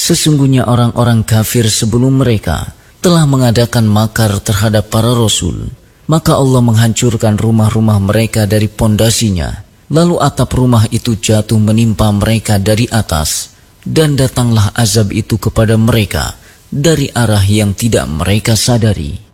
Sesungguhnya orang-orang kafir sebelum mereka telah mengadakan makar terhadap para rasul, maka Allah menghancurkan rumah-rumah mereka dari pondasinya, lalu atap rumah itu jatuh menimpa mereka dari atas, dan datanglah azab itu kepada mereka dari arah yang tidak mereka sadari.